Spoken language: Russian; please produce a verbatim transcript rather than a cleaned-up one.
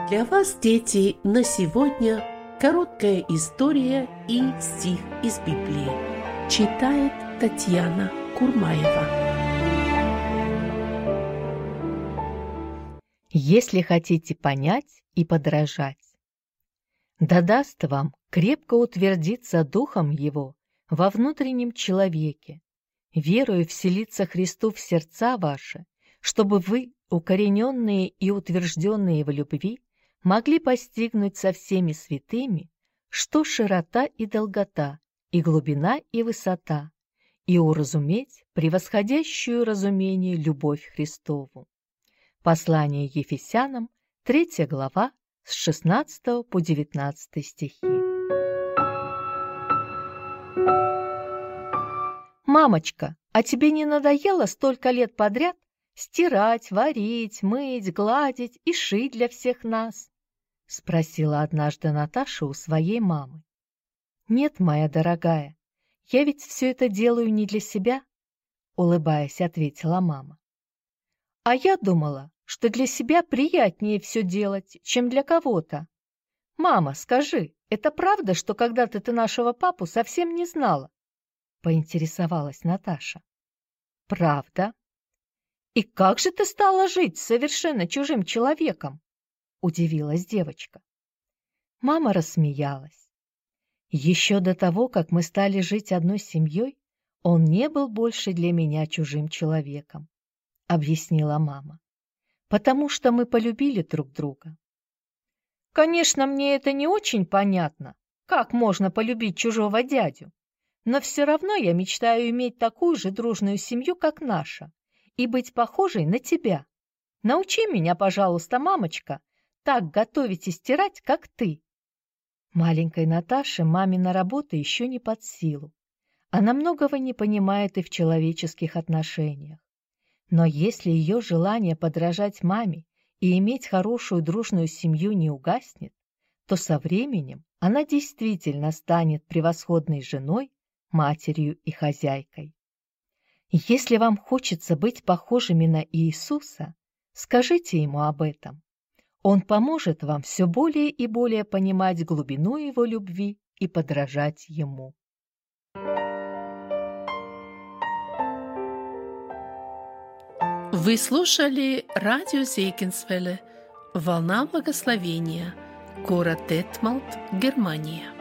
Для вас, дети, на сегодня короткая история и стих из Библии. Читает Татьяна Курмаева. Если хотите понять и подражать, да даст вам крепко утвердиться духом его во внутреннем человеке, верою вселиться Христу в сердца ваши, чтобы вы, укорененные и утвержденные в любви, могли постигнуть со всеми святыми, что широта и долгота, и глубина и высота, и уразуметь превосходящую разумение любовь Христову. Послание Ефесянам, третья глава, с шестнадцатого по девятнадцатый стихи. «Мамочка, а тебе не надоело столько лет подряд стирать, варить, мыть, гладить и шить для всех нас?» — спросила однажды Наташа у своей мамы. «Нет, моя дорогая, я ведь все это делаю не для себя», — улыбаясь, ответила мама. «А я думала, что для себя приятнее все делать, чем для кого-то. Мама, скажи, это правда, что когда-то ты нашего папу совсем не знала?» — поинтересовалась Наташа. «Правда? И как же ты стала жить с совершенно чужим человеком?» — удивилась девочка. Мама рассмеялась. «Еще до того, как мы стали жить одной семьей, он не был больше для меня чужим человеком», — объяснила мама, «потому что мы полюбили друг друга». «Конечно, мне это не очень понятно, как можно полюбить чужого дядю, но все равно я мечтаю иметь такую же дружную семью, как наша, и быть похожей на тебя. Научи меня, пожалуйста, мамочка, так готовить и стирать, как ты». Маленькой Наташе мамина работа еще не под силу. Она многого не понимает и в человеческих отношениях. Но если ее желание подражать маме и иметь хорошую дружную семью не угаснет, то со временем она действительно станет превосходной женой, матерью и хозяйкой. Если вам хочется быть похожими на Иисуса, скажите Ему об этом. Он поможет вам все более и более понимать глубину Его любви и подражать Ему. Вы слушали радио Зейгенсвелле «Волна благословения», город Детмалт, Германия.